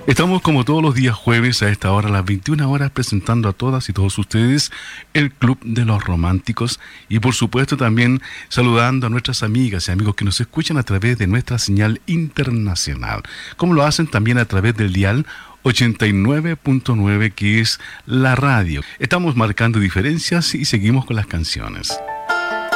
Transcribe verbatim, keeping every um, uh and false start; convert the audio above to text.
Estamos como todos los días jueves a esta hora, a las veintiuna horas, presentando a todas y todos ustedes el Club de los Románticos y por supuesto también saludando a nuestras amigas y amigos que nos escuchan a través de nuestra señal internacional, como lo hacen también a través del dial ochenta y nueve punto nueve, que es la radio. Estamos marcando diferencias y seguimos con las canciones.